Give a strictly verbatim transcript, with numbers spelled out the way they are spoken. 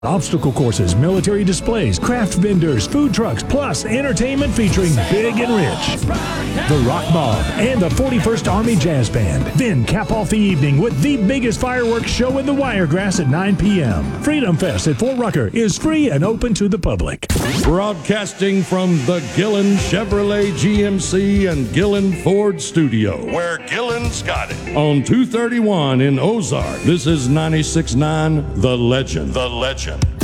Obstacle courses, military displays, craft vendors, food trucks, plus entertainment featuring Big and Rich, the Rock Mob, and the forty-first Army Jazz Band. Then cap off the evening with the biggest fireworks show in the Wiregrass at nine p.m. Freedom Fest at Fort Rucker is free and open to the public. Broadcasting from the Gillen Chevrolet G M C and Gillen Ford studio, where Gillen's got it. On two thirty-one in Ozark, this is ninety-six point nine The Legend. The Legend.